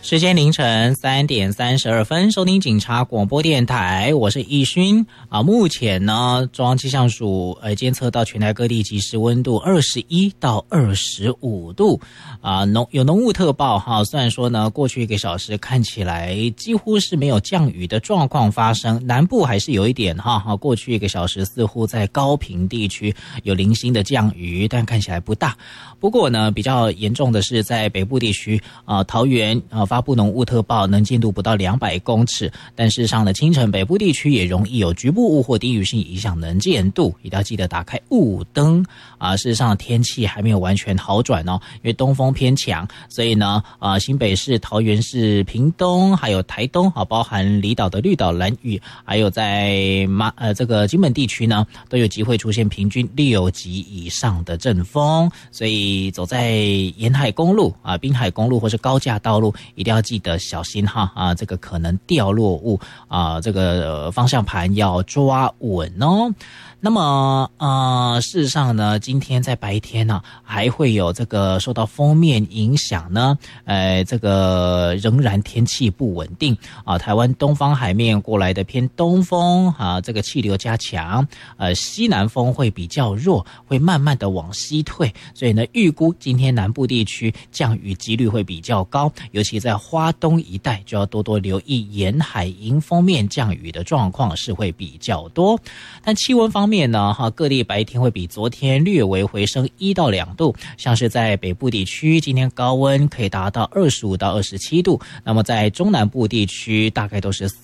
时间凌晨3:32，收听警察广播电台，我是易勋啊。目前呢，中央气象署监测到全台各地即时温度21到25度啊，有浓雾特报哈。虽然说呢，过去1个小时看起来几乎是没有降雨的状况发生，南部还是有一点哈。过去1个小时似乎在高屏地区有零星的降雨，但看起来不大。不过呢，比较严重的是在北部地区桃园发布浓雾特报，能见度不到200公尺。但事实上呢，清晨北部地区也容易有局部雾或低雨性影响能见度，一定要记得打开雾灯啊。事实上天气还没有完全好转哦，因为东风偏强，所以呢新北市、桃园市、屏东还有台东包含离岛的绿岛、兰屿，还有在这个金门地区呢，都有机会出现平均6级以上的阵风。所以走在沿海公路滨海公路或是高架道路，一定要记得小心这个可能掉落物这个方向盘要抓稳哦。那么事实上呢，今天在白天呢还会有这个受到锋面影响呢，这个仍然天气不稳定台湾东方海面过来的偏东风这个气流加强，西南风会比较弱，会慢慢的往西退，所以呢，预估今天南部地区降雨几率会比较高，尤其在花东一带就要多多留意沿海迎风面降雨的状况是会比较多。但气温方面呢，各地白天会比昨天略微回升1到2度，像是在北部地区，今天高温可以达到25到27度，那么在中南部地区大概都是